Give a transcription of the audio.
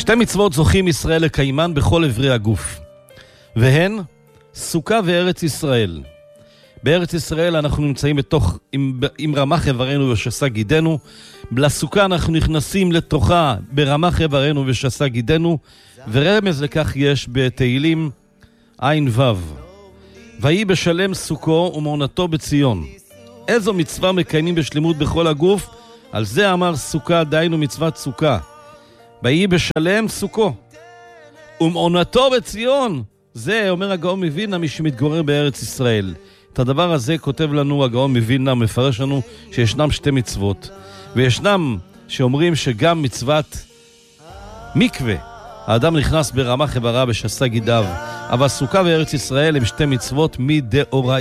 שתי מצוות זוכים ישראל לקיימן בכל עברי הגוף, והן סוכה וארץ ישראל. בארץ ישראל אנחנו נמצאים עם רמ"ח איברנו ושס"ה גידנו. לסוכה אנחנו נכנסים לתוכה ברמ"ח איברנו ושס"ה גידנו, ורמז לכך יש בתהילים עין ו'. ויהי בשלם סוכו ומעונתו בציון. איזו מצווה מקיימים בשלמות בכל הגוף? על זה אמר סוכה, דהיינו מצוות סוכה. ויהי בשלם סוכו ומעונתו בציון. זה אומר הגאון מווילנה, מי שמתגורר בארץ ישראל. את הדבר הזה כותב לנו הגאון מווילנה, מפרש לנו שישנם שתי מצוות, וישנם שאומרים שגם מצוות מקווה, האדם נכנס ברמ"ח איבריו ושס"ה גידיו, אבל סוכה וארץ ישראל הם שתי מצוות מדאורייתא.